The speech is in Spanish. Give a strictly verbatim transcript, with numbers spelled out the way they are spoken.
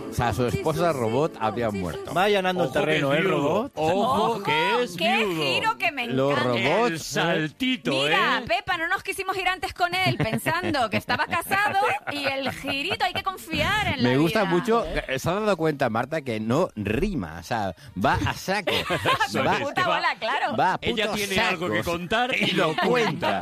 O sea, su esposa robot había muerto. Va allanando el Ojo que terreno, es ¿eh, viudo. robot? Ojo, que es ¡Qué viudo. giro que me Los encanta! robots, El saltito, Mira, ¿eh? Pepa, no nos quisimos ir antes con él pensando que estaba casado y el girito, hay que confiar en la Me gusta vida. mucho, ¿se han dado cuenta, Marta, que no rima? O sea, va a saco. Su va, puta bola, claro. va a puto Ella tiene saco. algo que contar y lo cuenta.